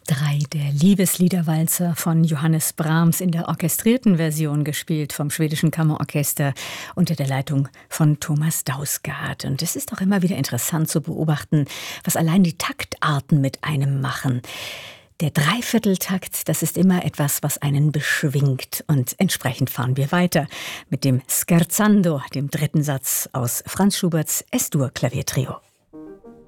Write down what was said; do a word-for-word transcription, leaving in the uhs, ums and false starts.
drei, der Liebesliederwalzer von Johannes Brahms in der orchestrierten Version, gespielt vom Schwedischen Kammerorchester unter der Leitung von Thomas Dausgaard. Und es ist auch immer wieder interessant zu beobachten, was allein die Taktarten mit einem machen. Der Dreivierteltakt, das ist immer etwas, was einen beschwingt. Und entsprechend fahren wir weiter mit dem Scherzando, dem dritten Satz aus Franz Schuberts Es-Dur-Klaviertrio.